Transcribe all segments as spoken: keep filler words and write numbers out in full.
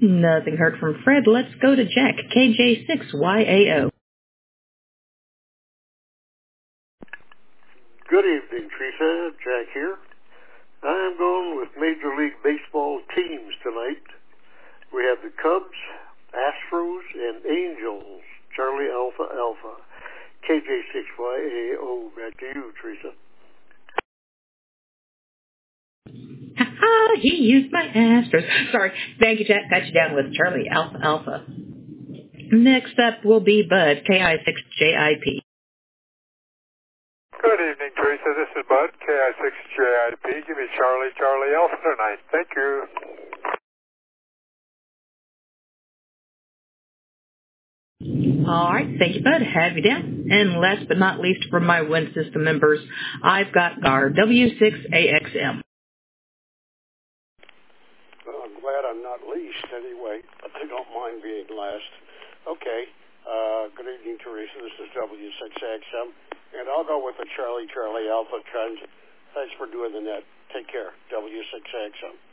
Nothing heard from Fred. Let's go to Jack, K J six Y A O. Good evening, Teresa. Jack here. I'm going with Major League Baseball teams tonight. We have the Cubs, Astros, and Angels. Charlie Alpha Alpha. K J six Y A O. Back to you, Teresa. Ha-ha, he used my Astros. Sorry. Thank you, Jack. Got you down with Charlie Alpha Alpha. Next up will be Bud, K I six J I P. Good evening, Teresa. This is Bud, K I six J I P. Give me Charlie, Charlie Alpha tonight. Thank you. All right. Thank you, Bud. Have you down. And last but not least, from my Win System members, I've got our W six A X M. Well, I'm glad I'm not least anyway. I don't mind being last. Okay. Uh, good evening, Teresa. This is W six A X M. And I'll go with the Charlie, Charlie Alpha trend. Thanks for doing the net. Take care. W six A X M.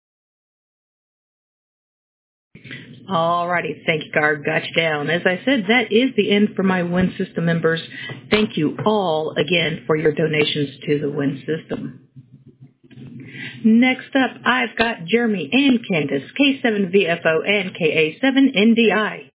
All righty. Thank you, Garb. Got you down. As I said, that is the end for my Win System members. Thank you all again for your donations to the Win System. Next up, I've got Jeremy and Candace, K seven V F O and K A seven N D I.